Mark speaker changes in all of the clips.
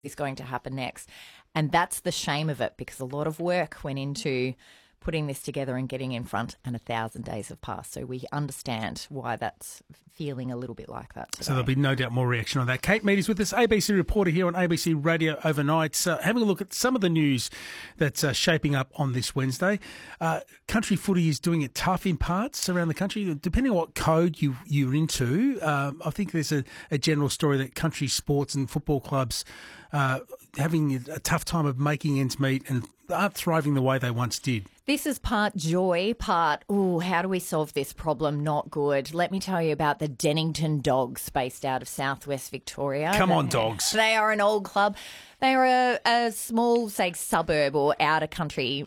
Speaker 1: is going to happen next. And that's the shame of it, because a lot of work went into putting this together and getting in front, and 1,000 days have passed. So we understand why that's feeling a little bit like that today.
Speaker 2: So there'll be no doubt more reaction on that. Kate Mead is with us, ABC reporter here on ABC Radio Overnight, having a look at some of the news that's shaping up on this Wednesday. Country footy is doing it tough in parts around the country. Depending on what code you're into, I think there's a general story that country sports and football clubs having a tough time of making ends meet and aren't thriving the way they once did.
Speaker 1: This is part joy, part, how do we solve this problem? Not good. Let me tell you about the Dennington Dogs, based out of southwest Victoria.
Speaker 2: Come on, Dogs.
Speaker 1: They are an old club. They are a small, say, suburb or outer country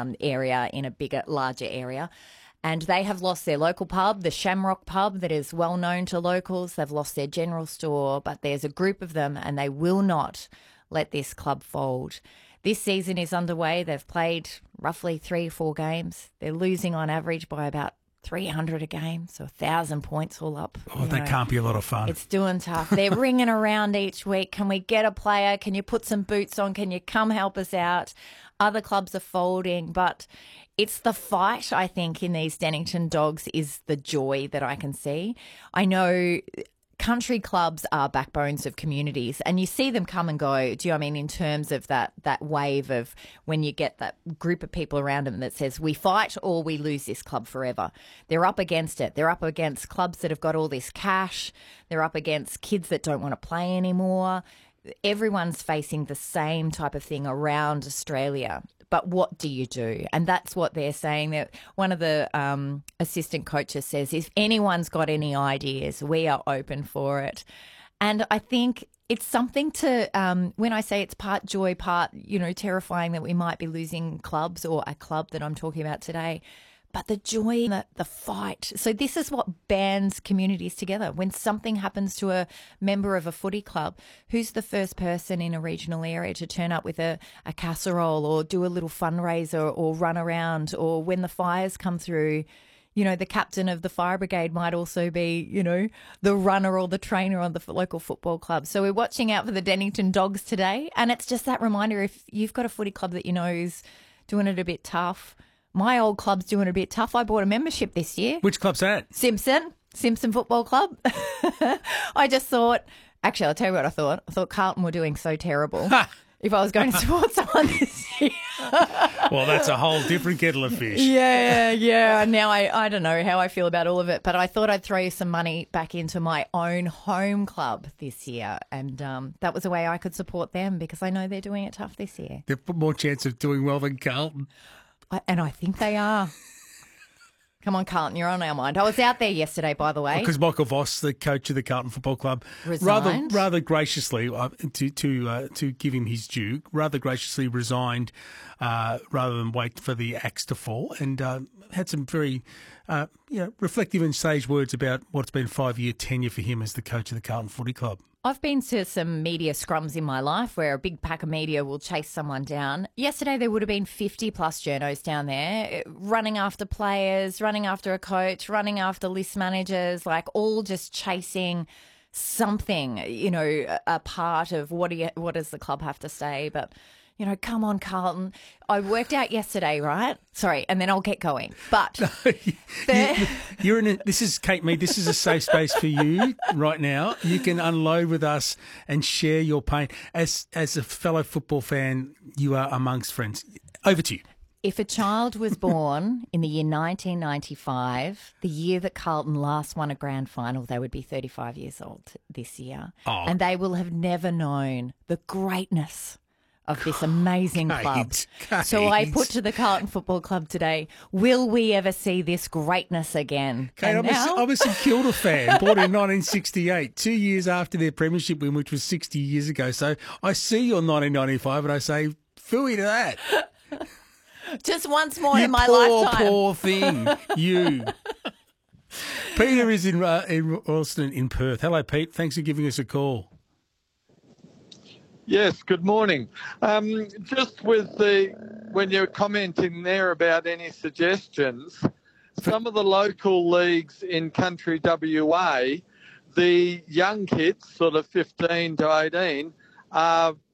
Speaker 1: area in a bigger, larger area. And they have lost their local pub, the Shamrock pub, that is well known to locals. They've lost their general store, but there's a group of them and they will not let this club fold. This season is underway. They've played roughly 3 or 4 games. They're losing on average by about 300 a game, so 1,000 points all up.
Speaker 2: Oh, that can't be a lot of fun.
Speaker 1: It's doing tough. They're ringing around each week. Can we get a player? Can you put some boots on? Can you come help us out? Other clubs are folding, but it's the fight, I think, in these Dennington Dogs is the joy that I can see. I know country clubs are backbones of communities, and you see them come and go. Do you know what I mean? In terms of that wave of when you get that group of people around them that says, we fight or we lose this club forever. They're up against it. They're up against clubs that have got all this cash. They're up against kids that don't want to play anymore. Everyone's facing the same type of thing around Australia. But what do you do? And that's what they're saying. That one of the assistant coaches says, if anyone's got any ideas, we are open for it. And I think it's something to, when I say it's part joy, part, terrifying that we might be losing clubs, or a club that I'm talking about today, but the joy, the fight. So this is what bands communities together. When something happens to a member of a footy club, who's the first person in a regional area to turn up with a casserole or do a little fundraiser or run around? Or when the fires come through, the captain of the fire brigade might also be, the runner or the trainer on the local football club. So we're watching out for the Dennington Dogs today. And it's just that reminder, if you've got a footy club that is doing it a bit tough. My old club's doing it a bit tough. I bought a membership this year.
Speaker 2: Which club's that?
Speaker 1: Simpson Football Club. I just thought, actually, I'll tell you what I thought. I thought Carlton were doing so terrible. If I was going to support someone this year.
Speaker 2: Well, that's a whole different kettle of fish.
Speaker 1: Yeah. Now I don't know how I feel about all of it, but I thought I'd throw some money back into my own home club this year, and that was a way I could support them, because I know they're doing it tough this year.
Speaker 2: They've got more chance of doing well than Carlton.
Speaker 1: And I think they are. Come on, Carlton, you're on our mind. I was out there yesterday, by the way.
Speaker 2: Because Michael Voss, the coach of the Carlton Football Club,
Speaker 1: resigned.
Speaker 2: rather graciously, to give him his due, rather graciously resigned rather than wait for the axe to fall, and had some very reflective and sage words about what's been a 5-year tenure for him as the coach of the Carlton Footy Club.
Speaker 1: I've been to some media scrums in my life where a big pack of media will chase someone down. Yesterday there would have been 50 plus journos down there running after players, running after a coach, running after list managers, like all just chasing something, a part of what does the club have to say. But come on, Carlton. I worked out yesterday, right? Sorry, and then I'll get going. But
Speaker 2: this is Kate Mead. This is a safe space for you right now. You can unload with us and share your pain. As a fellow football fan, you are amongst friends. Over to you.
Speaker 1: If a child was born in the year 1995, the year that Carlton last won a grand final, they would be 35 years old this year. Oh. And they will have never known the greatness of this amazing club.
Speaker 2: Kate.
Speaker 1: So I put to the Carlton Football Club today, will we ever see this greatness again?
Speaker 2: Kate, I'm a St Kilda fan, born in 1968, 2 years after their premiership win, which was 60 years ago. So I see your 1995 and I say, phooey to that.
Speaker 1: Just once more in my lifetime.
Speaker 2: Poor thing, you. Peter is in Royston in Perth. Hello, Pete. Thanks for giving us a call.
Speaker 3: Yes, good morning. Just when you're commenting there about any suggestions, some of the local leagues in country WA, the young kids, sort of 15 to 18, are